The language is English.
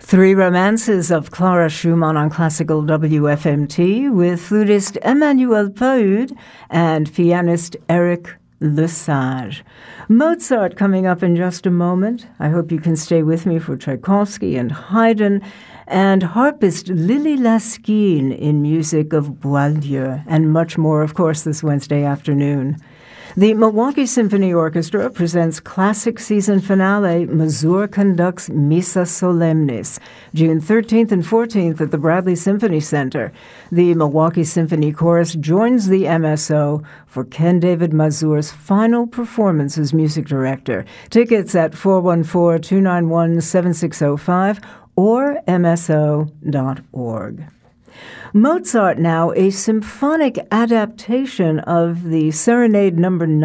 Three Romances of Clara Schumann on Classical WFMT with flutist Emmanuel Paud and pianist Eric Lesage. Mozart coming up in just a moment. I hope you can stay with me for Tchaikovsky and Haydn, and harpist Lily Laskin in music of Boieldieu, and much more, of course, this Wednesday afternoon. The Milwaukee Symphony Orchestra presents classic season finale Mazur conducts Missa Solemnis, June 13th and 14th at the Bradley Symphony Center. The Milwaukee Symphony Chorus joins the MSO for Ken David Mazur's final performance as music director. Tickets at 414-291-7605 or mso.org. Mozart now, a symphonic adaptation of the Serenade No. 9.